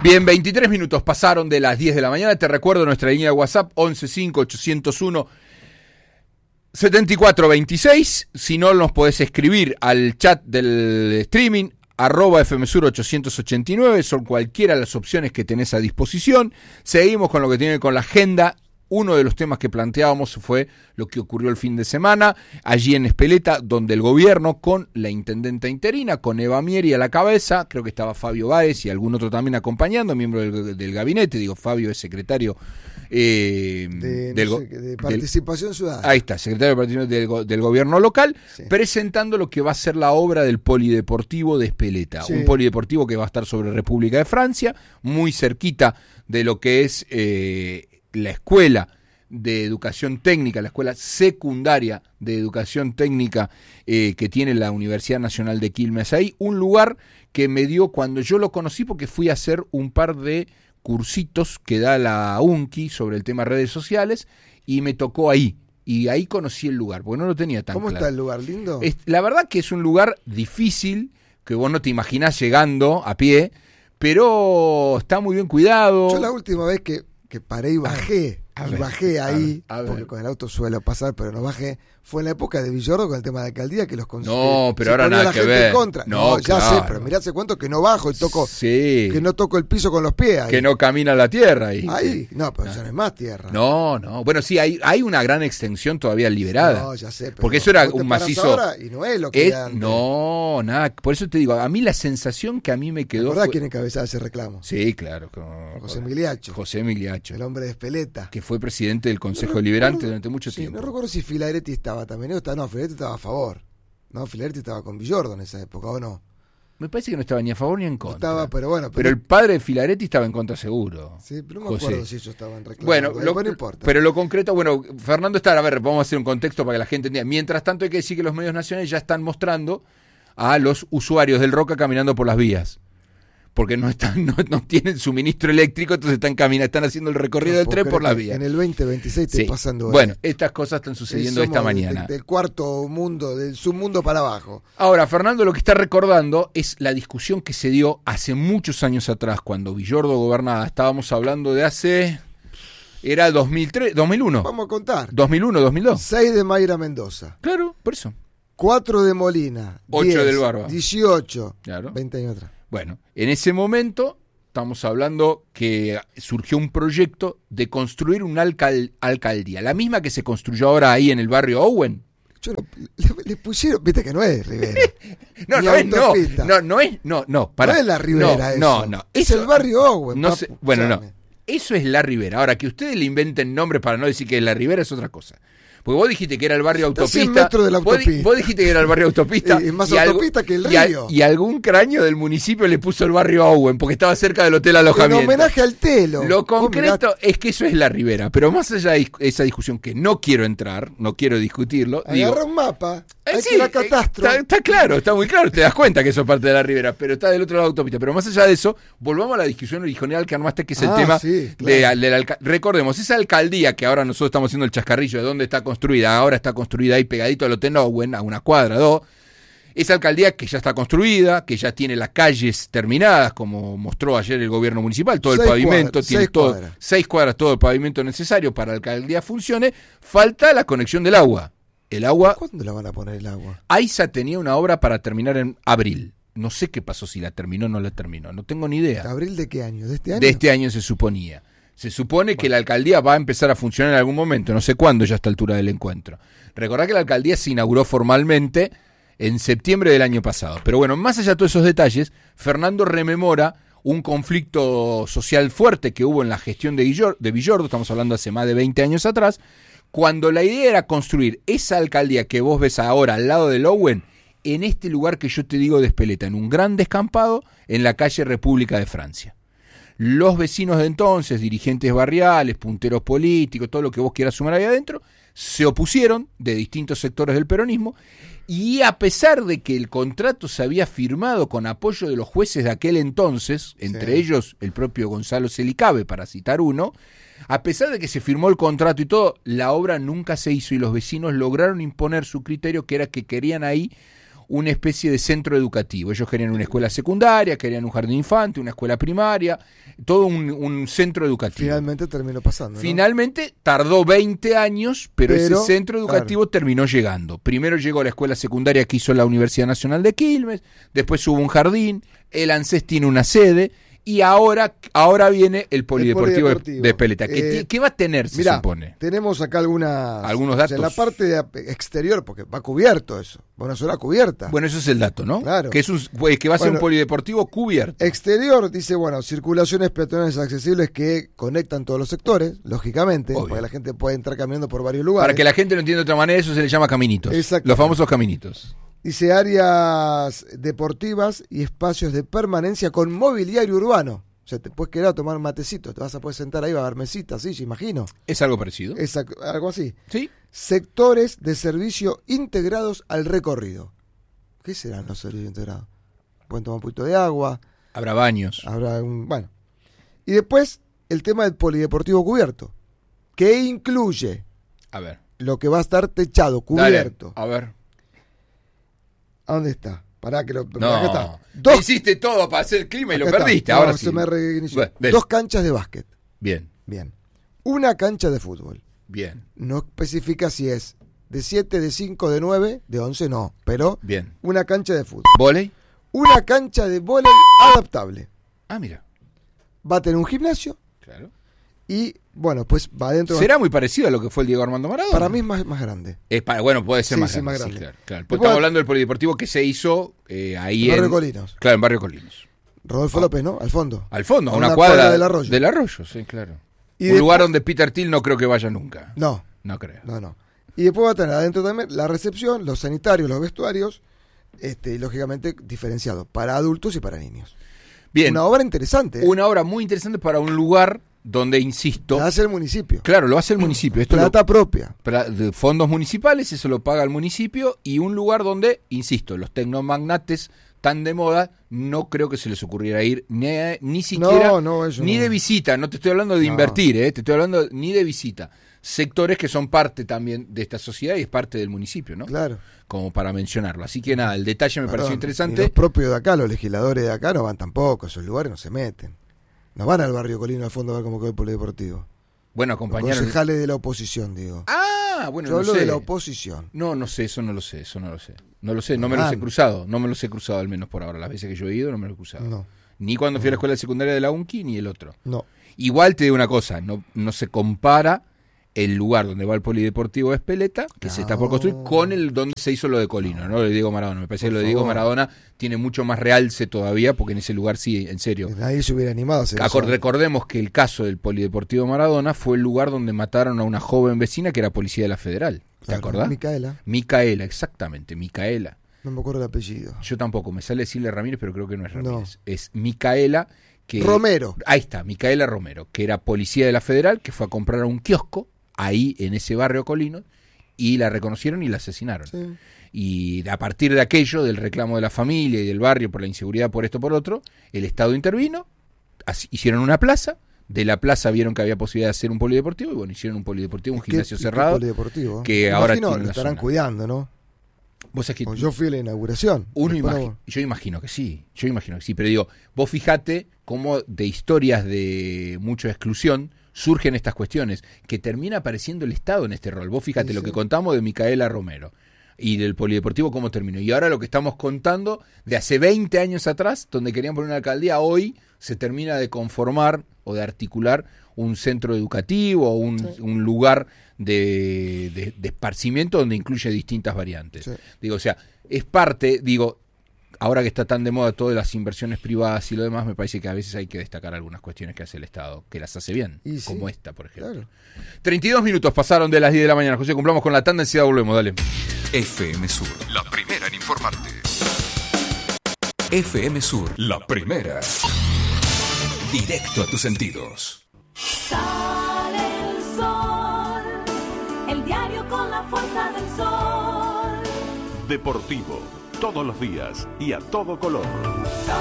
Bien, 23 minutos pasaron de las 10 de la mañana. Te recuerdo nuestra línea de WhatsApp 115-801-7426. Si no, nos podés escribir al chat del streaming @FMSur 889. Son cualquiera de las opciones que tenés a disposición. Seguimos con lo que tiene con la agenda. Uno de los temas que planteábamos fue lo que ocurrió el fin de semana allí en Espeleta, donde el gobierno, con la intendenta interina, con Eva Mieri a la cabeza, creo que estaba Fabio Báez y algún otro también acompañando, miembro del gabinete, digo, Fabio es secretario de Participación Ciudadana. Ahí está, secretario de Participación del gobierno local, sí, presentando lo que va a ser la obra del polideportivo de Espeleta, sí, un polideportivo que va a estar sobre República de Francia, muy cerquita de lo que es la escuela de educación técnica, la escuela secundaria de educación técnica que tiene la Universidad Nacional de Quilmes ahí, un lugar que me dio cuando yo lo conocí porque fui a hacer un par de cursitos que da la UNCI sobre el tema redes sociales y me tocó ahí. Y ahí conocí el lugar, porque no lo tenía tan claro. ¿Cómo está el lugar? ¿Lindo? La verdad que es un lugar difícil, que vos no te imaginás llegando a pie, pero está muy bien cuidado. Yo la última vez que paré y bajé, ahí, porque con el auto suelo pasar, pero no bajé, fue en la época de Villordo con el tema de alcaldía que los No, pero ahora nada que ver. No, ya sé, pero mirá hace cuánto que no bajo y toco, sí, que no toco el piso con los pies ahí. Que no camina la tierra ahí. Ahí, no, pero ya no es más tierra. No, bueno, sí, hay una gran extensión todavía liberada. No, ya sé, pero porque eso era un macizo. Ahora y no es lo que era antes. No, nada, por eso te digo, a mí la sensación que a mí me quedó. ¿Verdad quién encabezaba ese reclamo? Sí, claro. José Migliaccio. José Migliaccio. El hombre de Espeleta. Que fue presidente del Consejo Deliberante durante mucho tiempo. No recuerdo si Filaretti estaba también. No, Filaretti estaba a favor. No, Filaretti estaba con Villordo en esa época, ¿o no? Me parece que no estaba ni a favor ni en contra. Estaba, pero bueno. Pero el padre de Filaretti estaba en contra seguro. Sí, pero no me acuerdo si ellos estaban reclamando. Bueno, no importa. Pero lo concreto, bueno, Fernando está, a ver, vamos a hacer un contexto para que la gente entienda. Mientras tanto hay que decir que los medios nacionales ya están mostrando a los usuarios del Roca caminando por las vías. Porque no tienen suministro eléctrico, entonces están haciendo el recorrido del tren por la vía. En el 2026 está pasando. Bueno, estas cosas están sucediendo esta mañana. Del cuarto mundo, del submundo para abajo. Ahora, Fernando lo que está recordando es la discusión que se dio hace muchos años atrás, cuando Villordo gobernaba. Estábamos hablando de hace... Era 2001. Vamos a contar. 2001, 2002. 6 de Mayra Mendoza. Claro, por eso. 4 de Molina. 8 10, del Barba. 18. Claro. 20 años atrás. Bueno, en ese momento estamos hablando que surgió un proyecto de construir una alcaldía, la misma que se construyó ahora ahí en el barrio Owen. Le pusieron, viste que no es Rivera. No es la Rivera eso. No. Es el barrio Owen. No. Eso es la Rivera. Ahora, que ustedes le inventen nombres para no decir que es la Rivera es otra cosa. Porque vos dijiste que era el barrio Autopista. 100 metros de la autopista. Vos dijiste que era el barrio Autopista. Es más autopista que el río. Y algún cráneo del municipio le puso el barrio Owen, porque estaba cerca del hotel alojamiento. En homenaje al Telo. Lo concreto es que eso es la Ribera. Pero más allá de esa discusión que no quiero entrar, no quiero discutirlo. Agarra un mapa. Sí, la catastro. Está claro, está muy claro. Te das cuenta que eso es parte de la Ribera, pero está del otro lado de la autopista. Pero más allá de eso, volvamos a la discusión original que armaste, que es el tema recordemos, esa alcaldía que ahora nosotros estamos haciendo el chascarrillo de dónde está construida, ahora está construida ahí pegadito al Hotel Owen, a una cuadra, 2. Esa alcaldía que ya está construida, que ya tiene las calles terminadas, como mostró ayer el gobierno municipal, todo el pavimento, tiene 6 cuadras, todo el pavimento necesario para que la alcaldía funcione, falta la conexión del agua. El agua. ¿Cuándo la van a poner el agua? AISA tenía una obra para terminar en abril. No sé qué pasó, si la terminó o no la terminó, no tengo ni idea. ¿Abril de qué año? ¿De este año? De este año se suponía. Se supone que la alcaldía va a empezar a funcionar en algún momento, no sé cuándo ya a esta altura del encuentro. Recordá que la alcaldía se inauguró formalmente en septiembre del año pasado. Pero bueno, más allá de todos esos detalles, Fernando rememora un conflicto social fuerte que hubo en la gestión de Villordo, estamos hablando hace más de 20 años atrás, cuando la idea era construir esa alcaldía que vos ves ahora al lado del Owen, en este lugar que yo te digo de Espeleta, en un gran descampado en la calle República de Francia. Los vecinos de entonces, dirigentes barriales, punteros políticos, todo lo que vos quieras sumar ahí adentro, se opusieron de distintos sectores del peronismo, y a pesar de que el contrato se había firmado con apoyo de los jueces de aquel entonces, entre ellos el propio Gonzalo Celicabe, para citar uno, a pesar de que se firmó el contrato y todo, la obra nunca se hizo y los vecinos lograron imponer su criterio, que era que querían ahí una especie de centro educativo. Ellos querían una escuela secundaria, querían un jardín infante, una escuela primaria, todo un centro educativo. Finalmente terminó pasando, ¿no? Finalmente tardó 20 años, pero ese centro educativo terminó llegando. Primero llegó la escuela secundaria que hizo la Universidad Nacional de Quilmes, después hubo un jardín, el ANSES tiene una sede, y ahora viene el polideportivo de Espeleta. ¿Qué va a tener, se supone? Tenemos acá algunos datos. En la parte exterior, porque va cubierto eso, va una sola cubierta. Bueno, eso es el dato, ¿no? Claro. Que va a ser un polideportivo cubierto. Exterior, dice, circulaciones peatonales accesibles que conectan todos los sectores, lógicamente, obvio, para que la gente pueda entrar caminando por varios lugares. Para que la gente lo entienda de otra manera, eso se le llama caminitos. Los famosos caminitos. Dice áreas deportivas y espacios de permanencia con mobiliario urbano. O sea, te puedes quedar a tomar matecito, te vas a poder sentar ahí, va a haber mesitas, sí, yo imagino. ¿Es algo parecido? Es algo así. Sí. Sectores de servicio integrados al recorrido. ¿Qué serán los servicios integrados? Pueden tomar un poquito de agua. Habrá baños. Y después, el tema del polideportivo cubierto, que incluye lo que va a estar techado, cubierto. Dale, a ver. ¿A dónde está? Pará que lo... No, acá está. Hiciste todo para hacer el clima y lo acá perdiste. está. Ahora se sí. me reinició. Bueno, 2 canchas de básquet. Bien. Una cancha de fútbol. Bien. No especifica si es de 7, de 5, de 9, de 11 no. Pero bien. Una cancha de fútbol. ¿Vóley? Una cancha de vóley adaptable. Ah, mira. Va a tener un gimnasio. Claro. Y, pues va adentro. ¿Será muy parecido a lo que fue el Diego Armando Maradona? Para mí es más grande. Puede ser más grande. Sí, claro. Porque estamos hablando del polideportivo que se hizo ahí en Barrio Colinos. Claro, en Barrio Colinos. Rodolfo López, ¿no? Al fondo. A una cuadra del Arroyo. Del Arroyo, sí, claro. Un lugar donde Peter Thiel no creo que vaya nunca. No. No creo. No. Y después va a tener adentro también la recepción, los sanitarios, los vestuarios, y lógicamente diferenciado para adultos y para niños. Bien. Una obra interesante. Una obra muy interesante para un lugar donde, insisto... Lo hace el municipio. Claro, lo hace el municipio. Esto plata propia. De fondos municipales, eso lo paga el municipio, y un lugar donde, insisto, los tecnomagnates tan de moda, no creo que se les ocurriera ir ni siquiera, ni de visita. No te estoy hablando de invertir, te estoy hablando ni de visita. Sectores que son parte también de esta sociedad y es parte del municipio, ¿no? Claro. Como para mencionarlo. Así que nada, el detalle me pareció interesante. Y los propios de acá, los legisladores de acá no van tampoco, esos lugares no se meten. No van al barrio Colino al fondo a ver cómo quedó el polideportivo. Bueno, acompañaron. Los concejales de la oposición, digo. Ah, bueno, yo hablo de la oposición. No sé, eso no lo sé. No me los he cruzado. No me los he cruzado al menos por ahora. Las veces que yo he ido no me los he cruzado. No. Ni cuando fui a la escuela secundaria de la UNCI, ni el otro. No. Igual te digo una cosa, no se compara el lugar donde va el polideportivo de Espeleta, que se está por construir, con el donde se hizo lo de Colino, ¿no? Lo de Diego Maradona. Me parece que lo de Diego Maradona tiene mucho más realce todavía, porque en ese lugar sí, en serio. Nadie se hubiera animado a hacer eso. Recordemos que el caso del polideportivo Maradona fue el lugar donde mataron a una joven vecina que era policía de la Federal. ¿Te acordás? Micaela, exactamente, Micaela. No me acuerdo el apellido. Yo tampoco, me sale decirle Ramírez, pero creo que no es Ramírez. No. Es Micaela. Romero. Ahí está, Micaela Romero, que era policía de la Federal, que fue a comprar a un kiosco ahí en ese barrio Colino, y la reconocieron y la asesinaron. Sí. Y a partir de aquello, del reclamo de la familia y del barrio por la inseguridad, por esto, por otro, el Estado intervino, hicieron una plaza, de la plaza vieron que había posibilidad de hacer un polideportivo, y bueno, hicieron un polideportivo, un gimnasio cerrado, polideportivo? Que ahora lo estarán cuidando, ¿no? Vos es que yo fui a la inauguración. Yo imagino que sí, pero digo, vos fijate cómo de historias de mucha exclusión surgen estas cuestiones, que termina apareciendo el Estado en este rol. Vos fíjate lo que contamos de Micaela Romero y del polideportivo, cómo terminó. Y ahora lo que estamos contando de hace 20 años atrás, donde querían poner una alcaldía, hoy se termina de conformar o de articular un centro educativo o un lugar de esparcimiento donde incluye distintas variantes. Sí. O sea, es parte, ahora que está tan de moda todas las inversiones privadas y lo demás, me parece que a veces hay que destacar algunas cuestiones que hace el Estado, que las hace bien, como esta, por ejemplo. Claro. 32 minutos pasaron de las 10 de la mañana. José, cumplamos con la tanda, enseguida volvemos, dale. FM Sur, la primera en informarte. FM Sur, la primera. Directo a tus sentidos. Sale el sol, el diario con la fuerza del sol. Deportivo, todos los días y a todo color.